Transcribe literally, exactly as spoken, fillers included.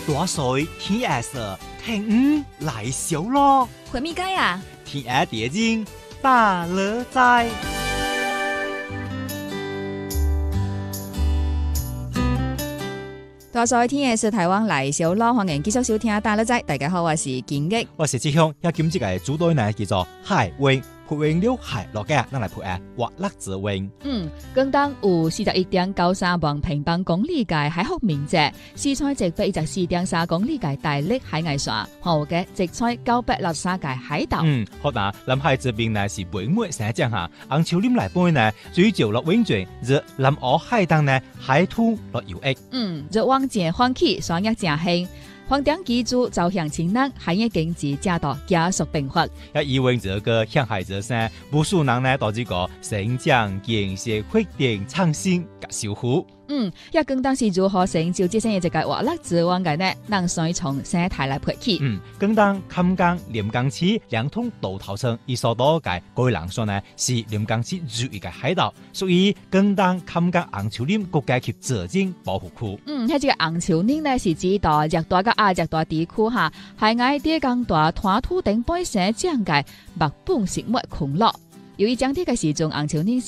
大水天下色，聽五來小咯。 回咪街啊？ 天下蝶精大樂在。 大水天下是台灣來小咯，歡迎繼續收聽大樂在。大家好，我是金益， 我是志向。一今次嘅主隊呢叫做海泳。培養了海落嘅，咱來培下活力之泳。 嗯，廣東有四十一點九三萬平方公里嘅海殼面積，四川直飛一十四點三公里嘅大陸海岸線，後嘅直採九百六十三個海島。 嗯，好嗱，南海這邊呢是北美三江下，紅樹林來背呢，追求落泳泉，日南澳海灘呢海兔落游泳。 嗯，日往前歡喜，雙日正興。環境居住走向清冷，海業經濟正到加速變化。 一以為這個向海者生，無數人呢到這個成長、建設、發展、創新、甲修復。 嗯，也更當是如何成就這些一個活力之源嘅呢？能先從生態來培起。 嗯，更當坎江、臨江市兩通道頭村，以所多嘅個人說呢，是臨江市主要嘅海島，所以更當坎江紅樹林國家級自然保護區。 嗯，喺這個紅樹林呢是指到熱帶嘅亞熱帶地區下，海外啲更大灘土頂背生長嘅木本植物群落。由於整體嘅時鐘紅樹林是